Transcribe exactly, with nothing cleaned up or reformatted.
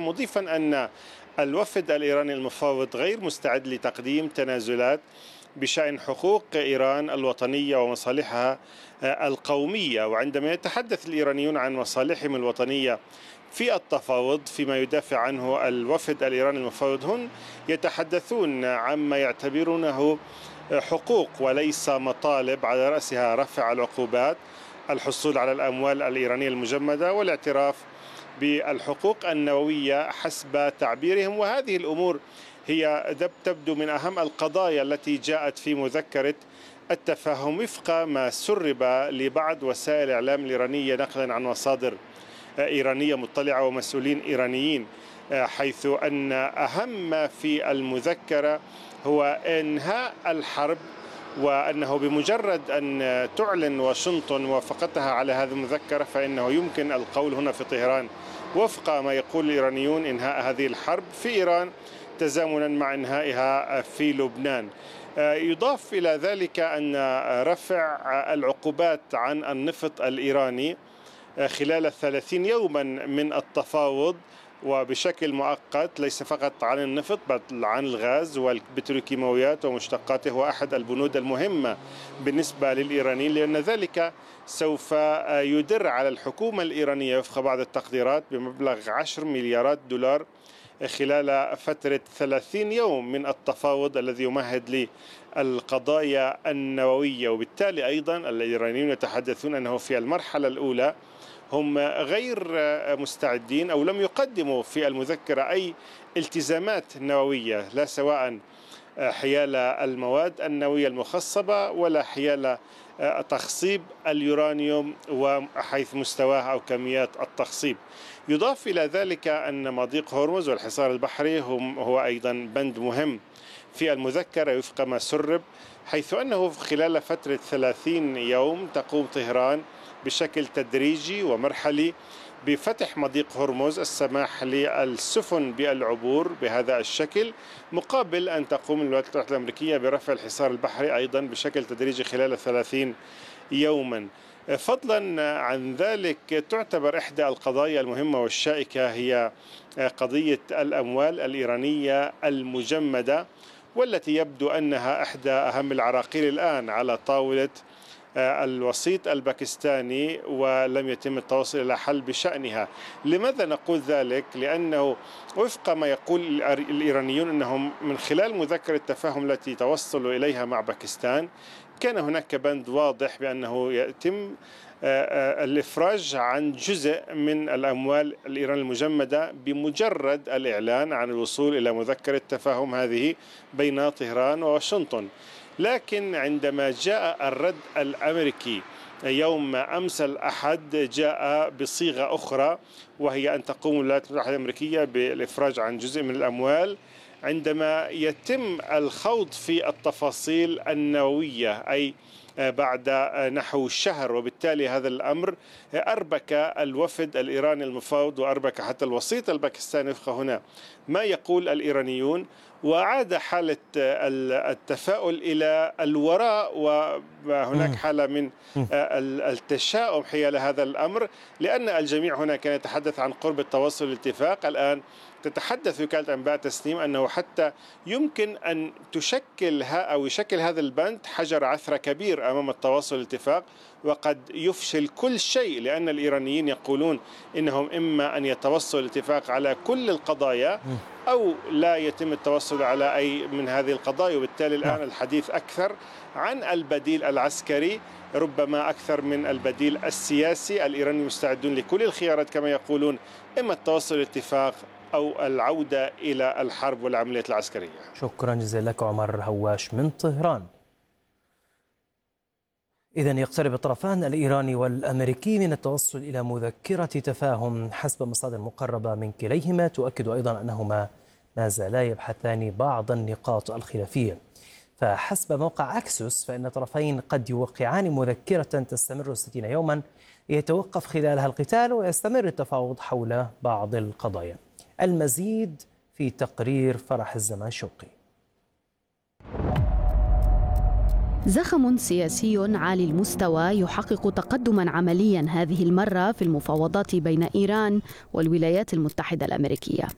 مضيفا أن الوفد الإيراني المفاوض غير مستعد لتقديم تنازلات بشأن حقوق إيران الوطنية ومصالحها القومية. وعندما يتحدث الإيرانيون عن مصالحهم الوطنية في التفاوض فيما يدافع عنه الوفد الإيراني المفاوض، هم يتحدثون عما يعتبرونه حقوق وليس مطالب، على رأسها رفع العقوبات، الحصول على الأموال الإيرانية المجمدة، والاعتراف بالحقوق النووية حسب تعبيرهم. وهذه الأمور هي تبدو من أهم القضايا التي جاءت في مذكرة التفاهم وفق ما سرب لبعض وسائل الإعلام الإيرانية نقلا عن مصادر إيرانية مطلعة ومسؤولين إيرانيين، حيث أن أهم ما في المذكرة هو إنهاء الحرب، وأنه بمجرد أن تعلن واشنطن موافقتها على هذه المذكرة فإنه يمكن القول هنا في طهران وفق ما يقول الإيرانيون إنهاء هذه الحرب في إيران تزامنا مع إنهائها في لبنان. يضاف إلى ذلك أن رفع العقوبات عن النفط الإيراني خلال ثلاثين يوما من التفاوض وبشكل مؤقت، ليس فقط عن النفط بل عن الغاز والبتروكيماويات ومشتقاته، هو أحد البنود المهمة بالنسبة للإيرانيين، لأن ذلك سوف يدر على الحكومة الإيرانية وفق بعض التقديرات بمبلغ عشر مليارات دولار خلال فترة ثلاثين يوم من التفاوض الذي يمهد للقضايا النووية. وبالتالي أيضا الإيرانيون يتحدثون أنه في المرحلة الأولى هم غير مستعدين أو لم يقدموا في المذكرة أي التزامات نووية، لا سواء حيال المواد النووية المخصبة ولا حيال تخصيب اليورانيوم وحيث مستواه أو كميات التخصيب. يضاف إلى ذلك أن مضيق هرمز والحصار البحري هو أيضا بند مهم في المذكرة وفق ما سرب، حيث أنه خلال فترة ثلاثين يوم تقوم طهران بشكل تدريجي ومرحلي بفتح مضيق هرمز، السماح للسفن بالعبور بهذا الشكل، مقابل أن تقوم الولايات المتحدة الأمريكية برفع الحصار البحري أيضا بشكل تدريجي خلال ثلاثين يوما. فضلا عن ذلك تعتبر إحدى القضايا المهمة والشائكة هي قضية الأموال الإيرانية المجمدة، والتي يبدو أنها إحدى أهم العراقيل الآن على طاولة الوسيط الباكستاني ولم يتم التوصل إلى حل بشأنها. لماذا نقول ذلك؟ لأنه وفق ما يقول الإيرانيون أنهم من خلال مذكرة التفاهم التي توصلوا إليها مع باكستان كان هناك بند واضح بأنه يتم الإفراج عن جزء من الأموال الإيرانية المجمدة بمجرد الإعلان عن الوصول إلى مذكرة التفاهم هذه بين طهران وواشنطن. لكن عندما جاء الرد الأمريكي يوم أمس الأحد جاء بصيغة أخرى، وهي أن تقوم الولايات المتحدة الأمريكية بالإفراج عن جزء من الأموال عندما يتم الخوض في التفاصيل النووية، أي بعد نحو شهر. وبالتالي هذا الأمر أربك الوفد الإيراني المفاوض وأربك حتى الوسيط الباكستاني وفق هنا ما يقول الإيرانيون، وعاد حالة التفاؤل إلى الوراء، وهناك حالة من التشاؤم حيال هذا الأمر، لأن الجميع هنا كان يتحدث عن قرب التوصل للاتفاق. الآن تتحدث وكالة أنباء تسنيم أنه حتى يمكن أن تشكل أو يشكل هذا البند حجر عثرة كبير أمام التوصل للاتفاق، وقد يفشل كل شيء، لأن الإيرانيين يقولون إنهم إما أن يتوصلوا للاتفاق على كل القضايا أو لا يتم التوصل على أي من هذه القضايا. وبالتالي الآن الحديث أكثر عن البديل العسكري ربما أكثر من البديل السياسي. الإيرانيين مستعدون لكل الخيارات كما يقولون، إما التوصل للاتفاق أو العودة إلى الحرب والعملية العسكرية. شكرا جزيلا لك عمر هواش من طهران. إذن يقترب الطرفان الإيراني والأمريكي من التوصل إلى مذكرة تفاهم حسب مصادر مقربة من كليهما تؤكد أيضا أنهما ما زالا يبحثان بعض النقاط الخلافية. فحسب موقع أكسوس فإن الطرفين قد يوقعان مذكرة تستمر ستين يوما يتوقف خلالها القتال ويستمر التفاوض حول بعض القضايا. المزيد في تقرير فرح الزمان شوقي. زخم سياسي عالي المستوى يحقق تقدما عمليا هذه المرة في المفاوضات بين إيران والولايات المتحدة الأمريكية.